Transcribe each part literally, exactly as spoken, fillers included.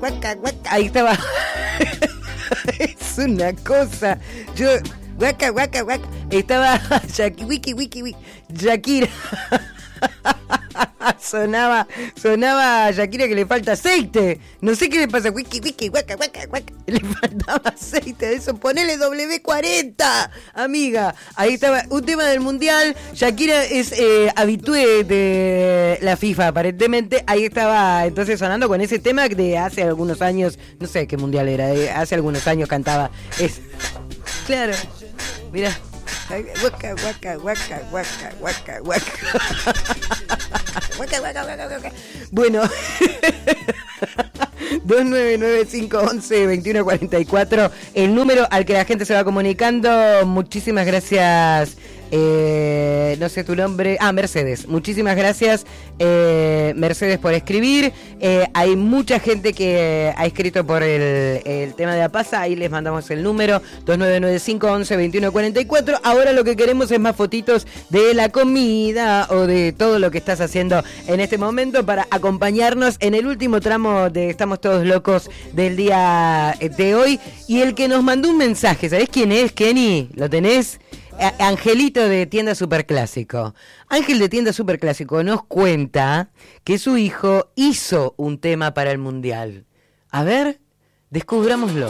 guaca, guaca. Ahí estaba. Es una cosa. Yo, guaca, guaca, guaca. Estaba Shakira, wiki, wiki, wiki. Shakira. Sonaba, sonaba a Shakira que le falta aceite. No sé qué le pasa. Wiki, wiki, guaca, guaca, guaca. Le faltaba aceite de eso. Ponele doble cuarenta, amiga. Ahí estaba un tema del mundial. Shakira es eh, habitué de la FIFA, aparentemente. Ahí estaba entonces sonando con ese tema de hace algunos años. No sé qué mundial era. De hace algunos años cantaba. Es claro. Mira. Guaca, guaca, guaca, guaca, guaca, guaca. Guaca, guaca, guaca, guaca. Bueno. dos nueve nueve cinco once veintiuno cuarenta y cuatro, el número al que la gente se va comunicando. Muchísimas gracias. Eh, no sé tu nombre. Ah, Mercedes. Muchísimas gracias, eh, Mercedes, por escribir. Eh, hay mucha gente que ha escrito por el, el tema de APASA. Ahí les mandamos el número dos nueve nueve cinco once veintiuno cuarenta y cuatro. Ahora lo que queremos es más fotitos de la comida o de todo lo que estás haciendo en este momento para acompañarnos en el último tramo de Estamos Todos Locos del día de hoy. Y el que nos mandó un mensaje, ¿sabés quién es, Kenny? ¿Lo tenés? Angelito de Tienda Superclásico. Ángel de Tienda Superclásico nos cuenta que su hijo hizo un tema para el mundial. A ver, descubrámoslo.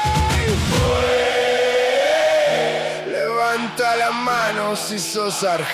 Levanta la mano si sos argentino.